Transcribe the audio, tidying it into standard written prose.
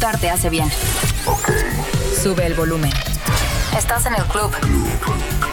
Disfrutar te hace bien. Sube el volumen. Estás en el club.